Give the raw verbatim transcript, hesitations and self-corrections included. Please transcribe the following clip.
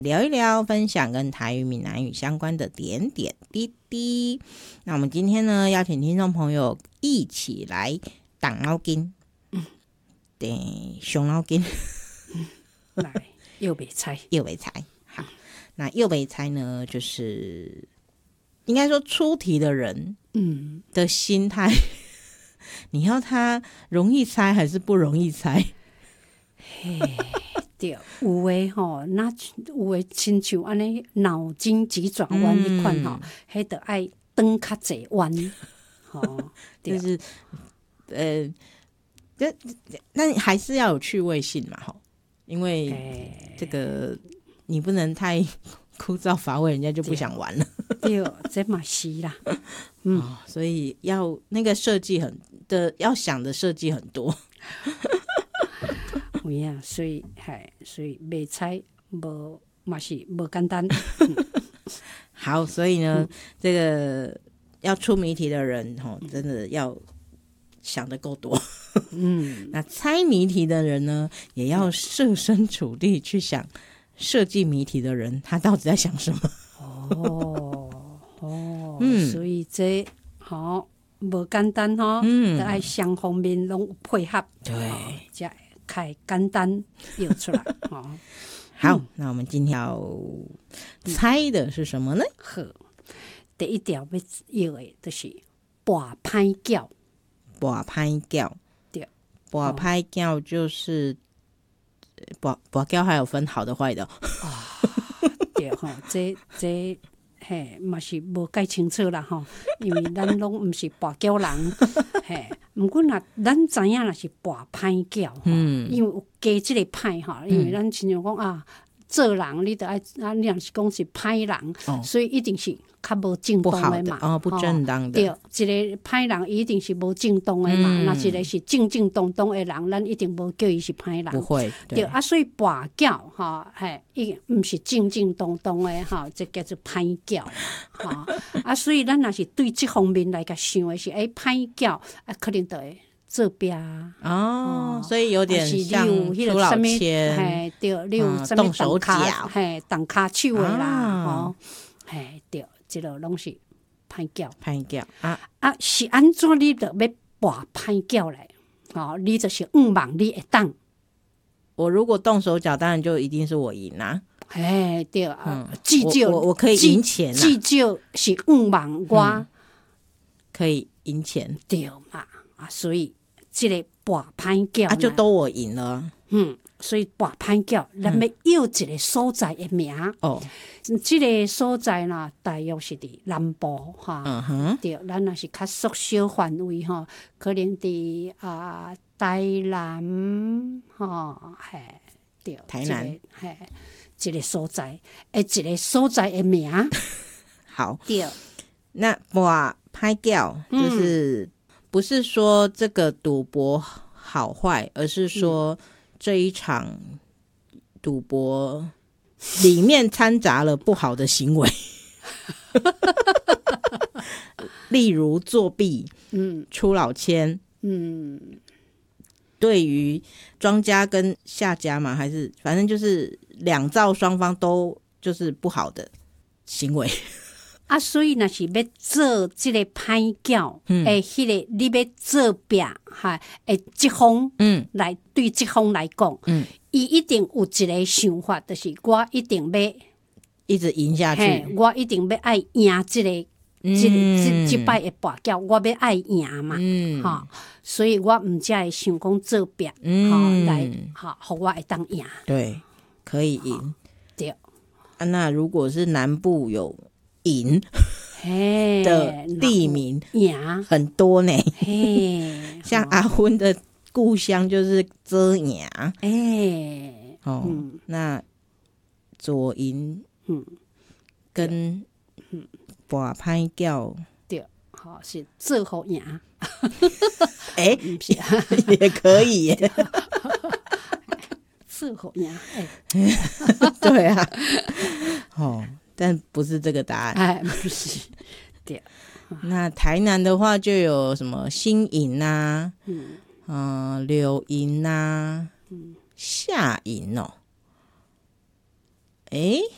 聊一聊，分享跟台语、闽南语相关的点点滴滴。那我们今天呢，邀请听众朋友一起来动脑筋，嗯，对，伤脑筋， 嗯、来又没猜， 又没猜。好，那又没猜呢，就是应该说出题的人，嗯，的心态，你要他容易猜还是不容易猜？ 嘿。对，有诶吼，那有诶亲像安尼脑筋急转弯迄款吼，迄著爱转较济弯，吼， 就是呃，这那还是要有趣味性嘛，吼，因为这个你不能太枯燥乏味，人家就不想玩了。 对，这嘛是啦，嗯、 哦，所以要那个设计很的，要想的设计很多。 有影，所以嘿，所以袂猜无嘛是无简单。 好，所以呢，嗯、这个要出谜题的人，吼，真的要想得够多。嗯，那猜谜题的人呢，也要设身处地去想设计谜题的人他到底在想什么。 哦哦，嗯，所以这好无简单吼，嗯，得爱双方面拢有配合， 对， 才会开简单又出来。哦， 好，嗯、那我们今天要猜的是什么呢？ 好，第一条要要的就是跋歹叫。 跋歹叫， 对， 跋歹叫就是跋跋叫还有分好的坏的。 啊，对吼，这这。嘿，嘛是无解清楚啦吼，因为咱拢毋是跋筊人，嘿，毋过若咱知影若是跋歹叫，嗯，因为有加即个歹吼，因为咱亲像讲啊，做人你得爱啊，你若是讲是歹人，哦、所以一定是较无正当的嘛， 哦，不正当的。 对，一个歹人一定是无正当的嘛，那、嗯、一个是正正当当的人，咱一定无叫伊是歹人， 不会。对, 对啊，所以跋筊吼，嘿，伊毋是正正当当的吼，这叫做歹叫，吼啊，所以咱若是对这方面来甲想的是，诶、欸，歹叫啊，可能就会做壁哦, 哦，所以有点像出老千， 嘿，对，你有什么动手脚，嘿，动骹手的啦，吼、哦，嘿，对，这个拢是歹叫， 歹叫啊啊，是安怎你就要跋歹叫嘞？哦，你就是五万你会当。 我如果动手脚，当然就一定是我赢啦。 哎，对啊，至少我 我, 我可以赢钱， 至少是五万我、嗯、 可以赢钱， 对嘛？啊，所以这个跋歹叫啊，就都我赢了。 嗯，所以跋歹叫，咱要要一个所在的名、嗯、哦。这个所在呢，大约是伫南部哈。嗯哼，对，咱若是较缩小范围哈，可能伫啊台南哈，嘿，对， 台南， 這個、嘿。一个所在，诶，一个所在的名。 好， 对， 那跋歹叫就是、嗯、不是说这个赌博好坏，而是说这一场赌博里面掺杂了不好的行为，例如作弊，嗯，出老千，嗯。对于庄家跟下家嘛，还是反正就是两造双方都就是不好的行为啊，所以若是要做这个歹叫，诶，迄个你要做壁哈，诶，这方嗯来对这方来讲，嗯，伊一定有一个想法，就是我一定要一直赢下去， 我一定要爱赢这个。嗯、这这这摆的跋筊，我要爱赢嘛，嗯，哈，所以我唔才会想讲做壁，嗯，来，哈，互我会当赢， 对，可以赢， 对。 啊，那如果是南部有赢的地名， 赢很多呢， 嘿， 像阿昏的故乡就是遮赢， 哎， 哦，嗯、那左营，嗯，跟嗯。跋歹叫， 对，好是做好赢， 哎、欸，不是也可以耶， 做好赢，哎， 对啊，哦，但不是这个答案， 哎，不是，对。 那台南的话就有什么新营呐，嗯，呃、柳营呐，嗯，下营哦，哎、欸。